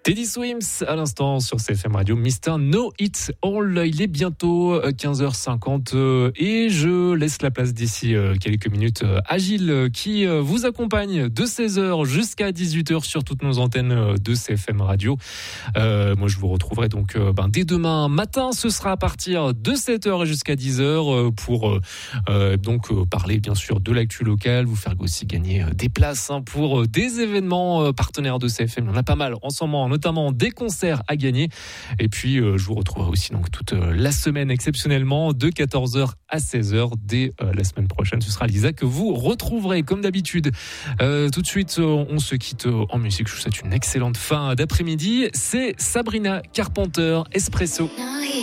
Teddy Swims à l'instant sur CFM Radio, Mr. Know It All. Il est bientôt 15h50 et je laisse la place d'ici quelques minutes à Gilles qui vous accompagne de 16h jusqu'à 18h sur toutes nos antennes de CFM Radio. Moi je vous retrouverai donc dès demain matin, ce sera à partir de 7h et jusqu'à 10h pour parler bien sûr de l'actu locale, vous faire aussi gagner des places pour des événements partenaires de CFM. Il y en a pas mal en ce moment, notamment des concerts à gagner. Et puis, je vous retrouverai aussi donc toute la semaine exceptionnellement de 14h à 16h dès la semaine prochaine. Ce sera Lisa que vous retrouverez comme d'habitude. Tout de suite, on se quitte en musique. Je vous souhaite une excellente fin d'après-midi. C'est Sabrina Carpenter, Espresso.